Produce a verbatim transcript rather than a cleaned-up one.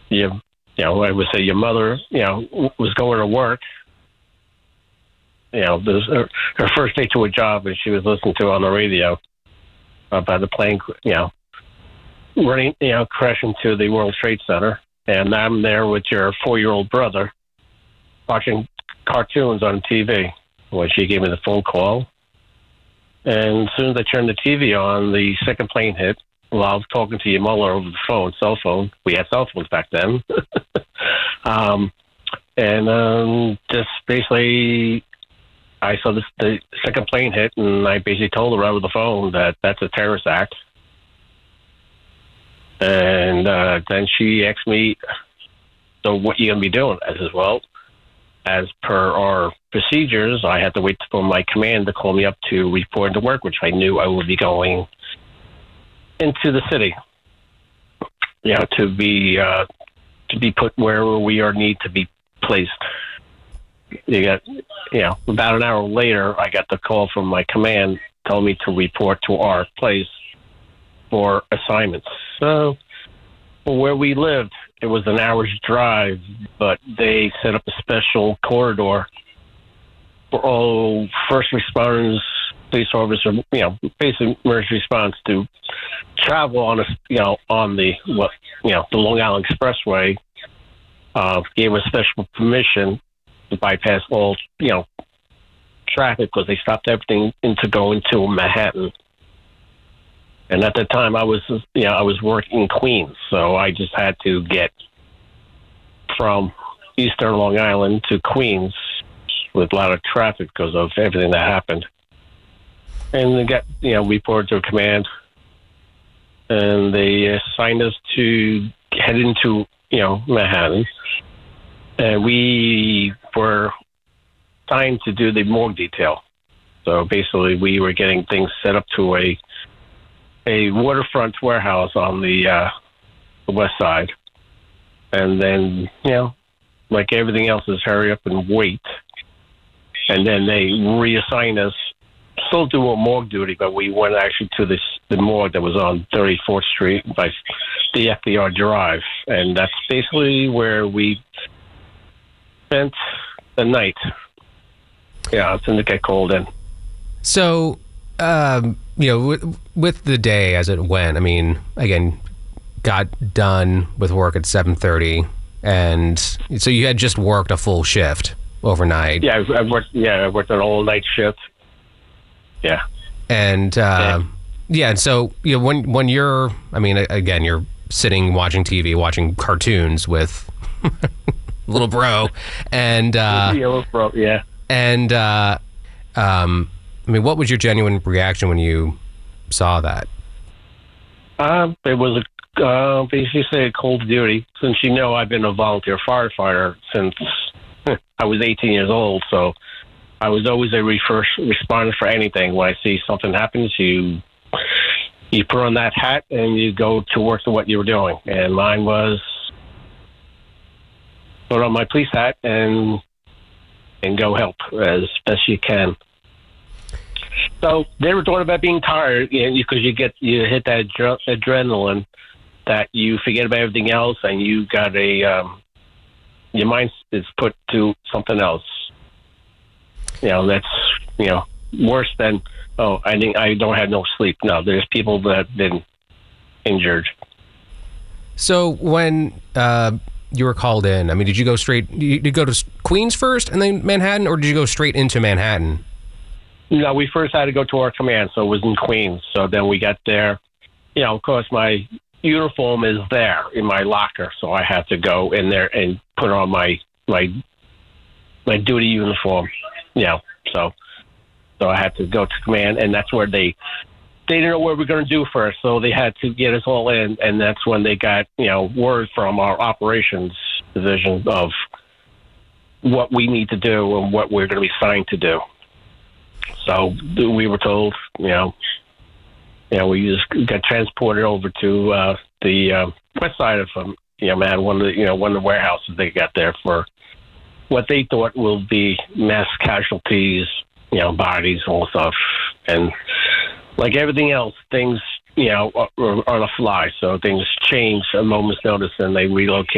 you, you know, I would say your mother, you know, was going to work. You know, this her, her first day to a job, and she was listening to on the radio about the plane, you know, running, you know, crashing to the World Trade Center, and I'm there with your four-year-old brother watching cartoons on T V when she gave me the phone call. And as soon as I turned the T V on, the second plane hit while I was talking to your mother over the phone, cell phone. We had cell phones back then. um, and um, just basically, I saw this, the second plane hit, and I basically told her over the phone that that's a terrorist act. And uh, then she asked me, so what you going to be doing? I said, well, as per our procedures, I had to wait for my command to call me up to report to work, which I knew I would be going into the city, you know, to be uh, to be put where we are need to be placed. You got, you know, about an hour later, I got the call from my command telling me to report to our place for assignments. So, where we lived, it was an hour's drive, but they set up a special corridor for all first responders, police officers, you know, basic emergency response to travel on a, you know, on the what, you know, the Long Island Expressway. Uh, gave us special permission to bypass all, you know, traffic because they stopped everything into going to Manhattan. And at the time, I was, you know, I was working in Queens, so I just had to get from Eastern Long Island to Queens with a lot of traffic because of everything that happened. And they got, you know, reported to command, and they assigned us to head into, you know, Manhattan. And we were assigned to do the morgue detail. So basically, we were getting things set up to a a waterfront warehouse on the, uh, the west side. And then, you know, like everything else is hurry up and wait. And then they reassign us, still do a morgue duty, but we went actually to this, the morgue that was on thirty-fourth Street by the F D R Drive. And that's basically where we spent the night. Yeah, it's to get called in. So, um, you know, with, with the day as it went, I mean, again, got done with work at seven thirty, and so you had just worked a full shift overnight. Yeah, I, I worked. Yeah, I worked an all night shift. Yeah, and uh, yeah. yeah, and so you know, when when you're, I mean, again, you're sitting watching T V, watching cartoons with little bro, and uh, yeah, little bro, yeah, and uh, um. I mean, what was your genuine reaction when you saw that? Um, it was a, uh, basically say a cold duty, since you know I've been a volunteer firefighter since I was eighteen years old. So I was always a first responder for anything. When I see something happens, you you put on that hat and you go to work to what you were doing. And mine was put on my police hat and and go help as best you can. So they were talking about being tired, you know, because you get you hit that adre- adrenaline that you forget about everything else, and you got a um, your mind is put to something else. You know, that's you know worse than oh I think I don't have no sleep. No, there's people that have been injured. So when uh, you were called in, I mean, did you go straight? Did you go to Queens first and then Manhattan, or did you go straight into Manhattan? No, we first had to go to our command, so it was in Queens. So then we got there. You know, of course, my uniform is there in my locker, so I had to go in there and put on my my my duty uniform. You know, so so I had to go to command, and that's where they they didn't know what we were going to do first, so they had to get us all in, and that's when they got you know word from our operations division of what we need to do and what we're going to be assigned to do. So we were told, you know, you know, we just got transported over to uh, the uh, west side of, um, you know, man, one of the, you know, one of the warehouses they got there for what they thought will be mass casualties, you know, bodies, all stuff. And like everything else, things, you know, are on a fly. So things change at a moment's notice and they relocate.